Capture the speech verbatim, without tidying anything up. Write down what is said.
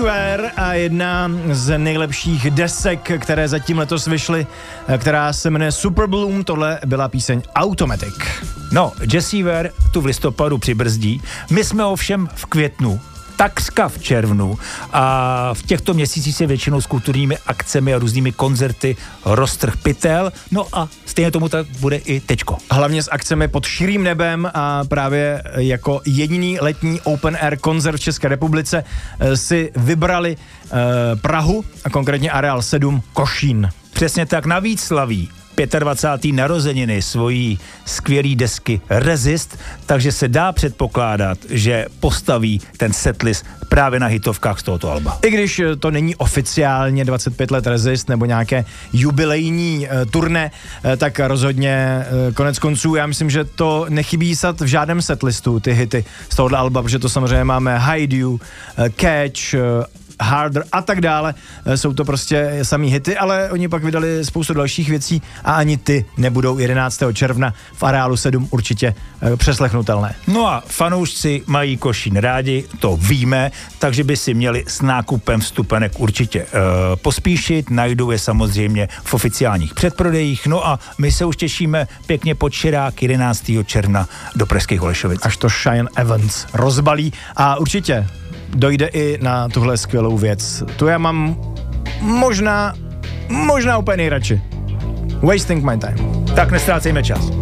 A jedna z nejlepších desek, které zatím letos vyšly, která se jmenuje Super Bloom, tohle byla píseň Automatic. No, Jessie Ware tu v listopadu přibrzdí, my jsme ovšem v květnu, takřka v červnu a v těchto měsících se většinou s kulturními akcemi a různými koncerty roztrh pytel, no a stejně tomu tak bude i teďko. Hlavně s akcemi pod širým nebem a právě jako jediný letní open air koncert v České republice si vybrali eh, Prahu a konkrétně Areál sedm Košín. Přesně tak, navíc slaví dvacáté páté narozeniny svojí skvělý desky Resist, takže se dá předpokládat, že postaví ten setlist právě na hitovkách z tohoto alba. I když to není oficiálně dvacet pět let Resist nebo nějaké jubilejní uh, turné, uh, tak rozhodně uh, konec konců, já myslím, že to nechybí snad v žádném setlistu, ty hity z tohoto alba, protože to samozřejmě máme Hide You, uh, Catch, uh, Harder a tak dále. Jsou to prostě samý hity, ale oni pak vydali spoustu dalších věcí a ani ty nebudou jedenáctého června v Areálu sedm určitě přeslechnutelné. No a fanoušci mají Košín rádi, to víme, takže by si měli s nákupem vstupenek určitě uh, pospíšit, najdou je samozřejmě v oficiálních předprodejích, no a my se už těšíme pěkně pod širák jedenáctého června do Pražských Holešovic. Až to Cheyenne Evans rozbalí a určitě dojde i na tuhle skvělou věc. Tu já mám možná, možná úplně nejradši. Wasting my time. Tak nestrácejme čas.